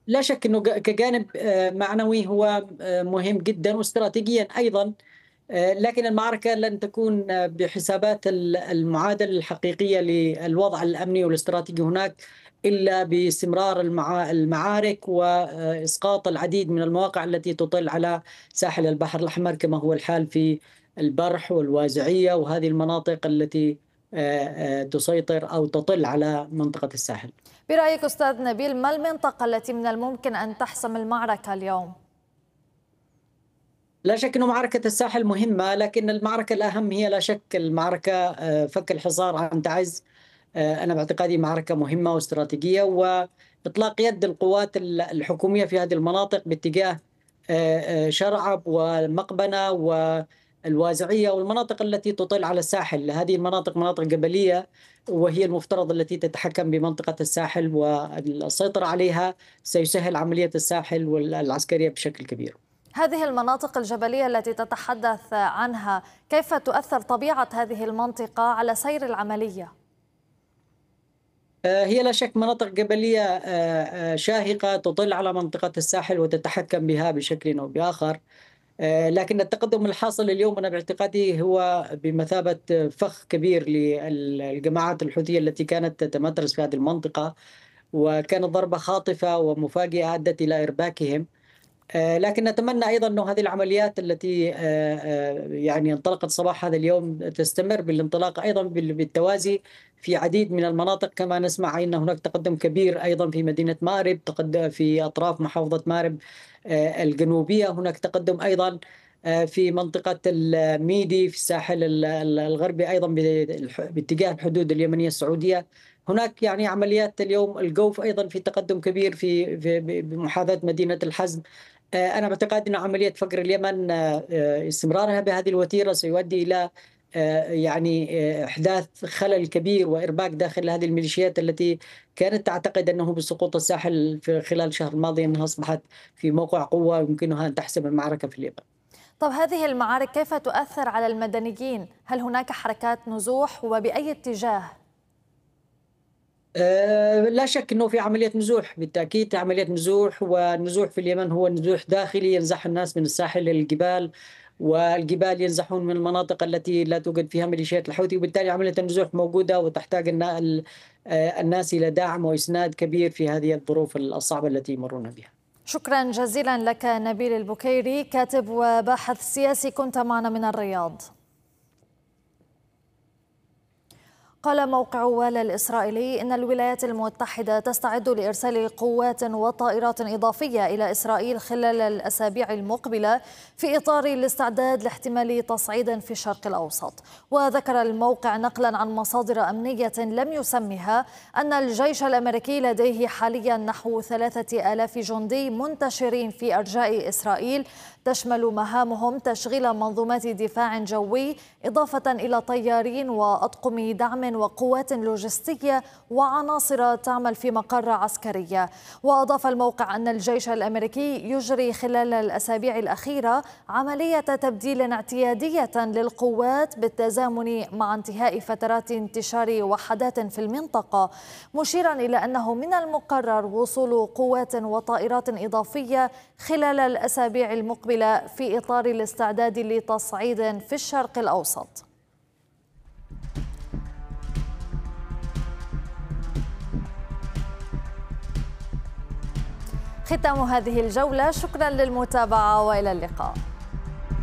لا شك أنه كجانب معنوي هو مهم جدا واستراتيجيا أيضا. لكن المعركة لن تكون بحسابات المعادلة الحقيقية للوضع الأمني والاستراتيجي هناك إلا باستمرار المعارك وإسقاط العديد من المواقع التي تطل على ساحل البحر الأحمر، كما هو الحال في البرح والوازعية وهذه المناطق التي تسيطر أو تطل على منطقة الساحل. برأيك أستاذ نبيل، ما المنطقة التي من الممكن أن تحسم المعركة اليوم؟ لا شك أن معركة الساحل مهمة، لكن المعركة الأهم هي لا شك المعركة فك الحصار عن تعز. أنا باعتقادي معركة مهمة واستراتيجية، وإطلاق يد القوات الحكومية في هذه المناطق باتجاه شرعب ومقبنة والوازعية والمناطق التي تطل على الساحل. هذه المناطق مناطق جبلية، وهي المفترض التي تتحكم بمنطقة الساحل، والسيطرة عليها سيسهل عملية الساحل والعسكرية بشكل كبير. هذه المناطق الجبلية التي تتحدث عنها، كيف تؤثر طبيعة هذه المنطقة على سير العملية؟ هي لا شك مناطق جبلية شاهقة تطل على منطقة الساحل وتتحكم بها بشكل أو بآخر. لكن التقدم الحاصل اليوم أنا باعتقادي هو بمثابة فخ كبير للجماعات الحوثية التي كانت تتمترس في هذه المنطقة، وكانت ضربة خاطفة ومفاجئة أدت إلى إرباكهم. لكن نتمنى أيضا أن هذه العمليات التي يعني انطلقت صباح هذا اليوم تستمر بالانطلاق أيضا بالتوازي في عديد من المناطق، كما نسمع أن هناك تقدم كبير أيضا في مدينة مأرب، تقدم في أطراف محافظة مأرب الجنوبية، هناك تقدم أيضا في منطقة الميدي في الساحل الغربي أيضا باتجاه الحدود اليمنية السعودية. هناك يعني عمليات اليوم الجوف أيضا في تقدم كبير في بمحاذاة مدينة الحزم. أنا باعتقاد أن عملية فقر اليمن استمرارها بهذه الوتيرة سيؤدي إلى إحداث خلل كبير وإرباك داخل هذه الميليشيات التي كانت تعتقد أنه بسقوط الساحل في خلال الشهر الماضي أنها أصبحت في موقع قوة يمكنها أن تحسم المعركة في اليمن. طب هذه المعارك كيف تؤثر على المدنيين؟ هل هناك حركات نزوح وبأي اتجاه؟ لا شك أنه في عملية نزوح، بالتأكيد عملية نزوح، والنزوح في اليمن هو نزوح داخلي ينزح الناس من الساحل للجبال، والجبال ينزحون من المناطق التي لا توجد فيها ميليشيات الحوثي، وبالتالي عملية النزوح موجودة وتحتاج الناس إلى دعم وإسناد كبير في هذه الظروف الصعبة التي يمرون بها. شكرا جزيلا لك نبيل البكيري، كاتب وباحث سياسي، كنت معنا من الرياض. قال موقع والا الإسرائيلي إن الولايات المتحدة تستعد لإرسال قوات وطائرات إضافية إلى إسرائيل خلال الأسابيع المقبلة في إطار الاستعداد لاحتمال تصعيد في الشرق الأوسط. وذكر الموقع نقلا عن مصادر أمنية لم يسمها أن الجيش الأمريكي لديه حاليا نحو 3000 جندي منتشرين في أرجاء إسرائيل، تشمل مهامهم تشغيل منظومات دفاع جوي إضافة إلى طيارين وأطقم دعم وقوات لوجستية وعناصر تعمل في مقر عسكرية. وأضاف الموقع أن الجيش الأمريكي يجري خلال الأسابيع الأخيرة عملية تبديل اعتيادية للقوات بالتزامن مع انتهاء فترات انتشار وحدات في المنطقة، مشيرا إلى أنه من المقرر وصول قوات وطائرات إضافية خلال الأسابيع المقبلة في إطار الاستعداد لتصعيد في الشرق الأوسط. ختام هذه الجولة، شكرا للمتابعة وإلى اللقاء.